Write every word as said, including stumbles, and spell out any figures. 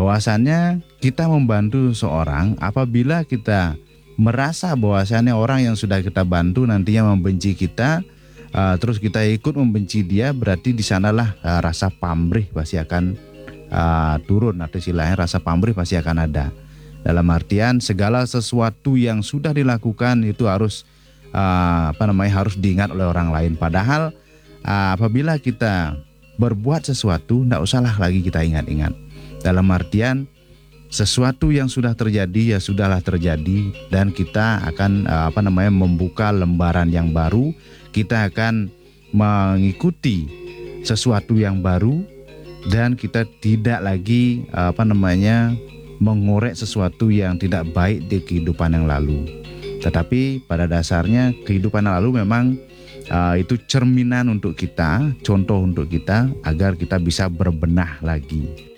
bahwasannya kita membantu seorang apabila kita merasa bahwasannya orang yang sudah kita bantu nantinya membenci kita, uh, terus kita ikut membenci dia, berarti di sanalah uh, rasa pamrih pasti akan uh, turun, atau istilahnya rasa pamrih pasti akan ada. Dalam artian segala sesuatu yang sudah dilakukan itu harus uh, apa namanya harus diingat oleh orang lain. Padahal uh, apabila kita berbuat sesuatu, tidak usahlah lagi kita ingat-ingat. Dalam artian sesuatu yang sudah terjadi ya sudahlah terjadi, dan kita akan uh, apa namanya membuka lembaran yang baru. Kita akan mengikuti sesuatu yang baru, dan kita tidak lagi uh, apa namanya mengorek sesuatu yang tidak baik di kehidupan yang lalu. Tetapi pada dasarnya kehidupan yang lalu memang uh, itu cerminan untuk kita, contoh untuk kita agar kita bisa berbenah lagi.